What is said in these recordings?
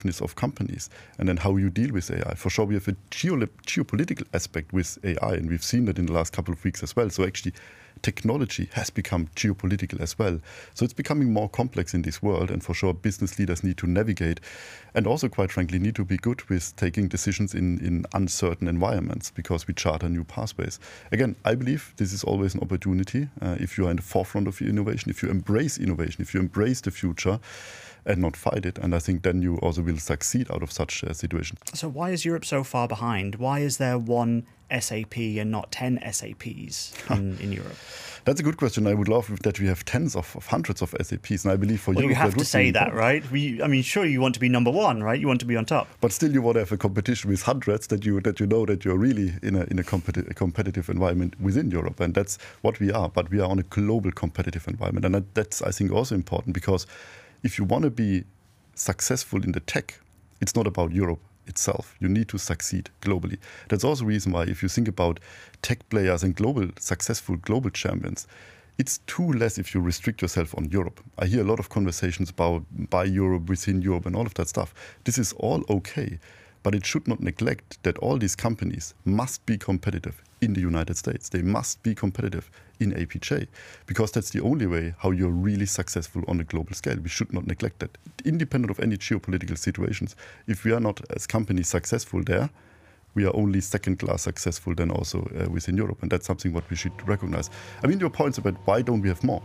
of companies, and then how you deal with AI. For sure, we have a geopolitical aspect with AI, and we've seen that in the last couple of weeks as well. So actually, technology has become geopolitical as well. So it's becoming more complex in this world, and for sure, business leaders need to navigate, and also, quite frankly, need to be good with taking decisions in uncertain environments, because we charter new pathways. Again, I believe this is always an opportunity if you are in the forefront of innovation, if you embrace innovation, if you embrace the future, and not fight it. And I think then you also will succeed out of such a situation. So why is Europe so far behind? Why is there one SAP and not 10 SAPs in Europe? That's a good question. I would love that we have tens of hundreds of SAPs. And I believe for Europe, you have to say that, right? Sure, you want to be number one, right? You want to be on top. But still, you want to have a competition with hundreds that you know that you're really in a competitive environment within Europe. And that's what we are. But we are on a global competitive environment. And that's, I think, also important, because if you want to be successful in the tech, it's not about Europe itself. You need to succeed globally. That's also the reason why, if you think about tech players and successful global champions, it's too less if you restrict yourself on Europe. I hear a lot of conversations about by Europe, within Europe, and all of that stuff. This is all okay, but it should not neglect that all these companies must be competitive in the United States. They must be competitive in APJ, because that's the only way how you're really successful on a global scale. We should not neglect that. Independent of any geopolitical situations, if we are not as companies successful there, we are only second-class successful then also within Europe. And that's something what we should recognize. I mean, your points about why don't we have more?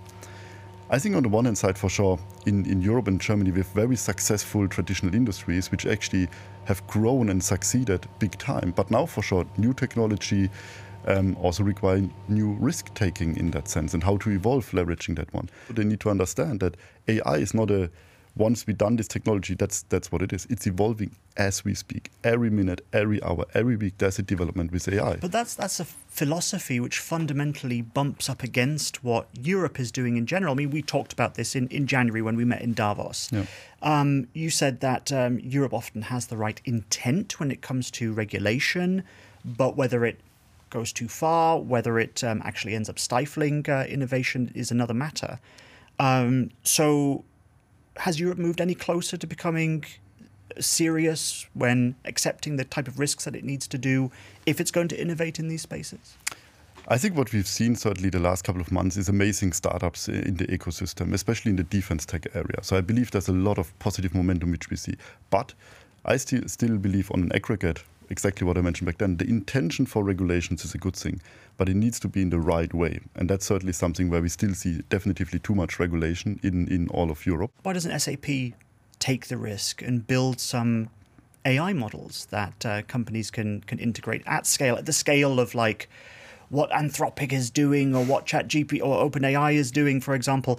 I think on the one hand side, for sure, in Europe and Germany, we have very successful traditional industries which actually have grown and succeeded big time. But now, for sure, new technology also require new risk-taking in that sense, and how to evolve leveraging that one. They need to understand that AI is not once we've done this technology, that's what it is. It's evolving as we speak. Every minute, every hour, every week, there's a development with AI. But that's a philosophy which fundamentally bumps up against what Europe is doing in general. I mean, we talked about this in January when we met in Davos. Yeah. You said that Europe often has the right intent when it comes to regulation, but whether it goes too far, whether it actually ends up stifling innovation is another matter. So has Europe moved any closer to becoming serious when accepting the type of risks that it needs to do if it's going to innovate in these spaces? I think what we've seen certainly the last couple of months is amazing startups in the ecosystem, especially in the defense tech area. So I believe there's a lot of positive momentum which we see. But I still believe on an aggregate, exactly what I mentioned back then, the intention for regulations is a good thing, but it needs to be in the right way. And that's certainly something where we still see definitively too much regulation in all of Europe. Why doesn't SAP take the risk and build some AI models that companies can integrate at scale, at the scale of like what Anthropic is doing or what ChatGPT or OpenAI is doing, for example?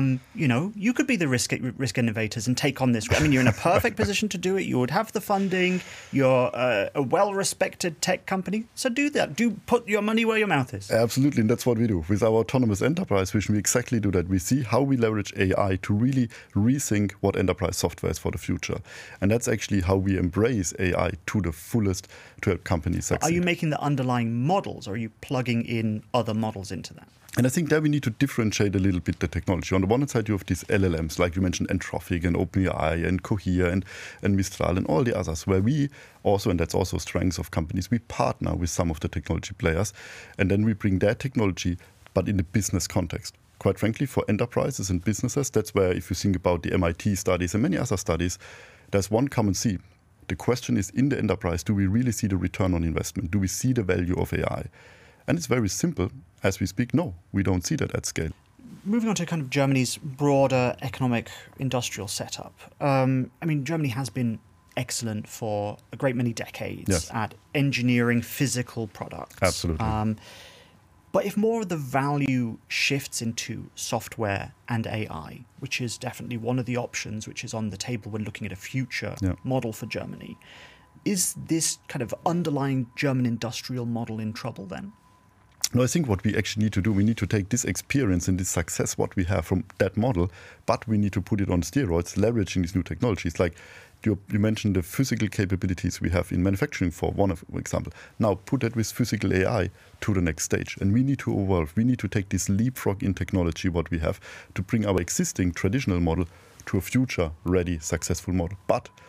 You could be the risk innovators and take on this. I mean, you're in a perfect position to do it. You would have the funding. You're a well-respected tech company. So do that. Do put your money where your mouth is. Absolutely, and that's what we do. With our autonomous enterprise vision, we exactly do that. We see how we leverage AI to really rethink what enterprise software is for the future. And that's actually how we embrace AI to the fullest to help companies succeed. Are you making the underlying models, or are you plugging in other models into that? And I think there we need to differentiate a little bit the technology. On the one hand side, you have these LLMs, like you mentioned, Anthropic and OpenAI and Cohere and Mistral and all the others, where we also, and that's also strengths of companies, we partner with some of the technology players, and then we bring their technology, but in the business context. Quite frankly, for enterprises and businesses, that's where, if you think about the MIT studies and many other studies, there's one common theme. The question is, in the enterprise, do we really see the return on investment? Do we see the value of AI? And it's very simple. As we speak, no, we don't see that at scale. Moving on to kind of Germany's broader economic industrial setup. Germany has been excellent for a great many decades at engineering physical products. Absolutely. But if more of the value shifts into software and AI, which is definitely one of the options which is on the table when looking at a future model for Germany, is this kind of underlying German industrial model in trouble then? No, I think what we actually need to do, we need to take this experience and this success, what we have from that model, but we need to put it on steroids, leveraging these new technologies. Like you mentioned the physical capabilities we have in manufacturing, for one example. Now put that with physical AI to the next stage. And we need to evolve. We need to take this leapfrog in technology, what we have, to bring our existing traditional model to a future-ready, successful model. But